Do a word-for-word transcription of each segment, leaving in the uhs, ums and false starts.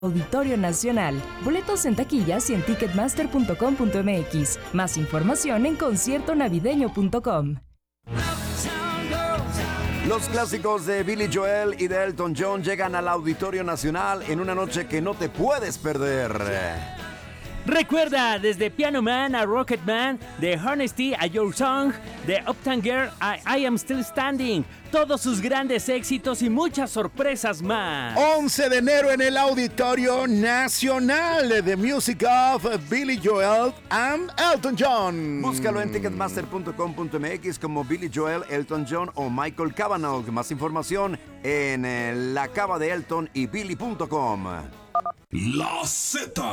Auditorio Nacional. Boletos en taquillas y en ticketmaster punto com punto m x. Más información en concierto navideño punto com. Los clásicos de Billy Joel y de Elton John llegan al Auditorio Nacional en una noche que no te puedes perder. Recuerda, desde Piano Man a Rocket Man, de Honesty a Your Song, de Uptown Girl a I Am Still Standing, todos sus grandes éxitos y muchas sorpresas más. once de enero en el Auditorio Nacional, The Music of Billy Joel and Elton John. Búscalo en ticketmaster punto com punto m x como Billy Joel, Elton John o Michael Cavanaugh. Más información en eh, la cava de Elton y Billy punto com. La Z.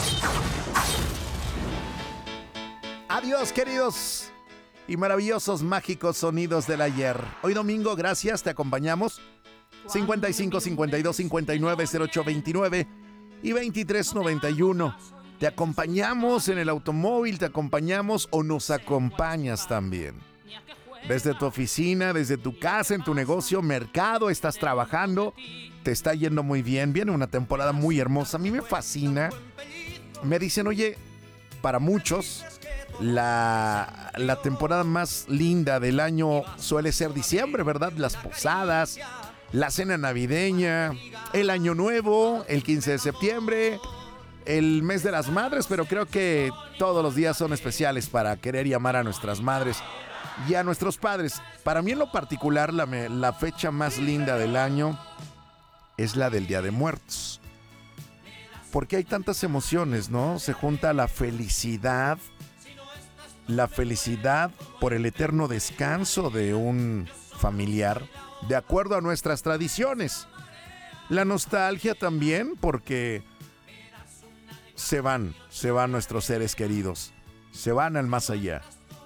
Adiós, queridos y maravillosos mágicos sonidos del ayer. Hoy domingo, gracias, te acompañamos. cincuenta y cinco, cincuenta y dos, cincuenta y nueve, cero ocho veintinueve y veintitrés noventa y uno. Te acompañamos en el automóvil, te acompañamos o nos acompañas también. Desde tu oficina, desde tu casa, en tu negocio, mercado, estás trabajando, te está yendo muy bien. Viene una temporada muy hermosa, a mí me fascina. Me dicen, oye, para muchos, la, la temporada más linda del año suele ser diciembre, ¿verdad? Las posadas, la cena navideña, el año nuevo, el quince de septiembre, el mes de las madres, pero creo que todos los días son especiales para querer y amar a nuestras madres y a nuestros padres. Para mí en lo particular, la, la fecha más linda del año es la del Día de Muertos. Porque hay tantas emociones, ¿no? Se junta la felicidad, la felicidad por el eterno descanso de un familiar, de acuerdo a nuestras tradiciones. La nostalgia también, porque se van, se van nuestros seres queridos, se van al más allá.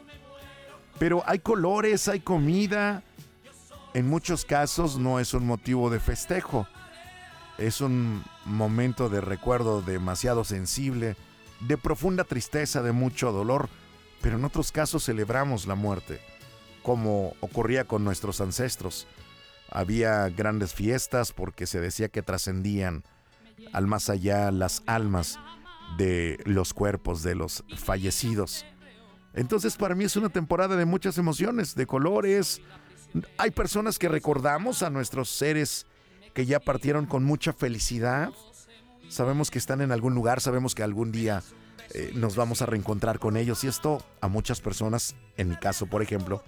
Pero hay colores, hay comida. En muchos casos no es un motivo de festejo. Es un momento de recuerdo demasiado sensible, de profunda tristeza, de mucho dolor. Pero en otros casos celebramos la muerte, como ocurría con nuestros ancestros. Había grandes fiestas porque se decía que trascendían al más allá las almas de los cuerpos de los fallecidos. Entonces para mí es una temporada de muchas emociones, de colores. Hay personas que recordamos a nuestros seres que ya partieron con mucha felicidad. Sabemos que están en algún lugar, sabemos que algún día eh, nos vamos a reencontrar con ellos. Y esto a muchas personas, en mi caso por ejemplo,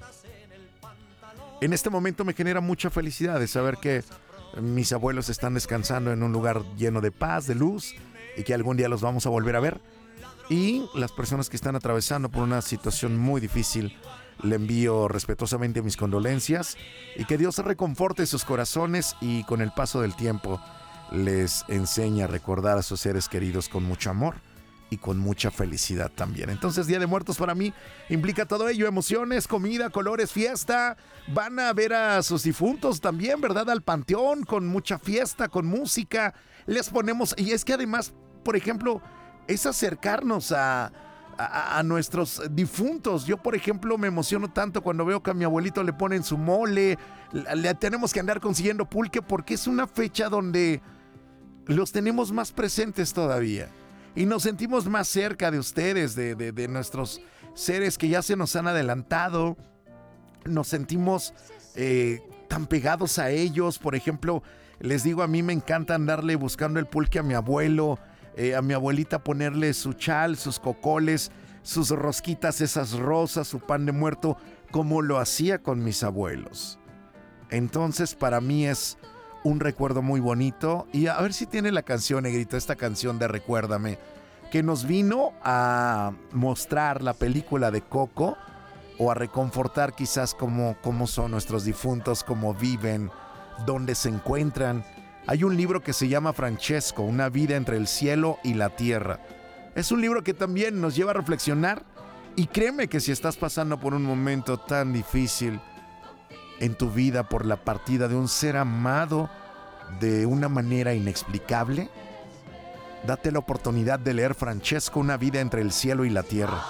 en este momento me genera mucha felicidad de saber que mis abuelos están descansando en un lugar lleno de paz, de luz, y que algún día los vamos a volver a ver. Y las personas que están atravesando por una situación muy difícil, le envío respetuosamente mis condolencias y que Dios reconforte sus corazones y con el paso del tiempo les enseñe a recordar a sus seres queridos con mucho amor y con mucha felicidad también. Entonces, Día de Muertos para mí implica todo ello: emociones, comida, colores, fiesta. Van a ver a sus difuntos también, ¿verdad? Al panteón, con mucha fiesta, con música. Les ponemos, y es que además, por ejemplo, es acercarnos a, a, a nuestros difuntos. Yo, por ejemplo, me emociono tanto cuando veo que a mi abuelito le ponen su mole. Le, le tenemos que andar consiguiendo pulque porque es una fecha donde los tenemos más presentes todavía. Y nos sentimos más cerca de ustedes, de, de, de nuestros seres que ya se nos han adelantado. Nos sentimos eh, tan pegados a ellos. Por ejemplo, les digo, a mí me encanta andarle buscando el pulque a mi abuelo, eh, a mi abuelita ponerle su chal, sus cocoles, sus rosquitas, esas rosas, su pan de muerto, como lo hacía con mis abuelos. Entonces, para mí es un recuerdo muy bonito. Y a ver si tiene la canción, Negrito, esta canción de Recuérdame, que nos vino a mostrar la película de Coco, o a reconfortar quizás cómo, cómo son nuestros difuntos, cómo viven, dónde se encuentran. Hay un libro que se llama Francesco, Una vida entre el cielo y la tierra. Es un libro que también nos lleva a reflexionar, y créeme que si estás pasando por un momento tan difícil en tu vida por la partida de un ser amado de una manera inexplicable, date la oportunidad de leer Francesco, Una vida entre el cielo y la tierra,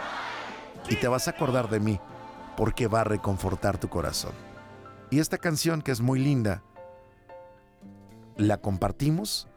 y te vas a acordar de mí, porque va a reconfortar tu corazón. Y esta canción, que es muy linda, la compartimos